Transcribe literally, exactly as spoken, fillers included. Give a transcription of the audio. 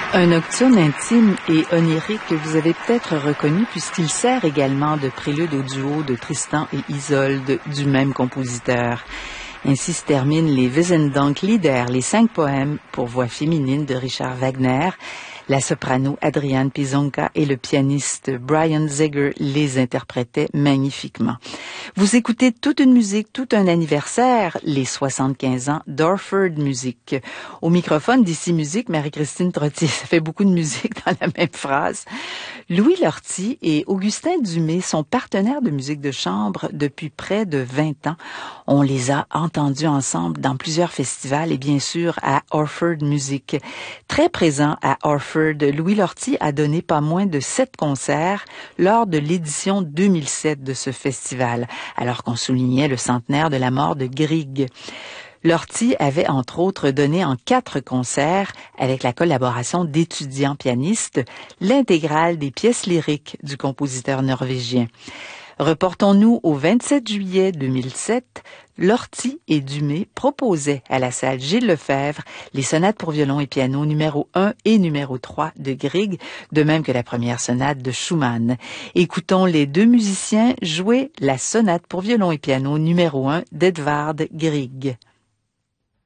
Un nocturne intime et onirique que vous avez peut-être reconnu puisqu'il sert également de prélude au duo de Tristan et Isolde du même compositeur. Ainsi se terminent les Wesendonck-Lieder, les cinq poèmes pour voix féminine de Richard Wagner. La soprano Adrienne Pizonka et le pianiste Brian Zegger les interprétaient magnifiquement. Vous écoutez toute une musique, tout un anniversaire, les soixante-quinze ans d'Orford Music. Au microphone d'Ici Musique, Marie-Christine Trottier, ça fait beaucoup de musique dans la même phrase. Louis Lortie et Augustin Dumay sont partenaires de musique de chambre depuis près de vingt ans. On les a entendus ensemble dans plusieurs festivals et bien sûr à Orford Music. Très présent à Orford, Louis Lortie a donné pas moins de sept concerts lors de l'édition deux mille sept de ce festival, alors qu'on soulignait le centenaire de la mort de Grieg. Lortie avait entre autres donné en quatre concerts, avec la collaboration d'étudiants pianistes, l'intégrale des pièces lyriques du compositeur norvégien. Reportons-nous au vingt-sept juillet deux mille sept, Lortie et Dumay proposaient à la salle Gilles Lefebvre les sonates pour violon et piano numéro un et numéro trois de Grieg, de même que la première sonate de Schumann. Écoutons les deux musiciens jouer la sonate pour violon et piano numéro un d'Edvard Grieg.